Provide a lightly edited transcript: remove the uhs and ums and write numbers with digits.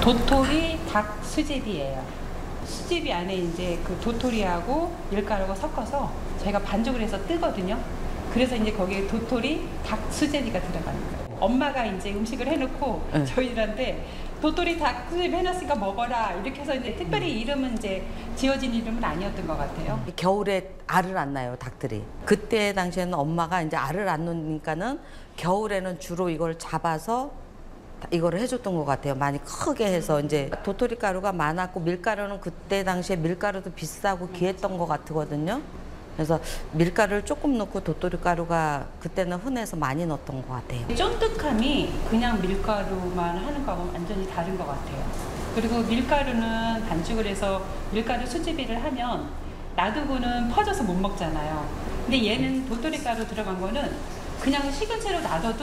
도토리 닭 수제비예요. 수제비 안에 이제 그 도토리하고 밀가루가 섞어서 저희가 반죽을 해서 뜨거든요. 그래서 이제 거기에 도토리 닭 수제비가 들어가는 거예요. 엄마가 이제 음식을 해놓고 저희들한테 도토리 닭 수제비 해놨으니까 먹어라 이렇게 해서 이제 특별히 이름은 이제 지어진 이름은 아니었던 것 같아요. 겨울에 알을 안 낳아요, 닭들이. 그때 당시에는 엄마가 이제 알을 안 놓으니까는 겨울에는 주로 이걸 잡아서 이거를 해줬던 것 같아요. 많이 크게 해서 이제 도토리 가루가 많았고 밀가루는 그때 당시에 밀가루도 비싸고 귀했던 것 같거든요. 그래서 밀가루를 조금 넣고 도토리 가루가 그때는 흔해서 많이 넣었던 것 같아요. 쫀득함이 그냥 밀가루만 하는 거하고 완전히 다른 것 같아요. 그리고 밀가루는 반죽을 해서 밀가루 수제비를 하면 놔두고는 퍼져서 못 먹잖아요. 근데 얘는 도토리 가루 들어간 거는 그냥 식은 채로 놔둬도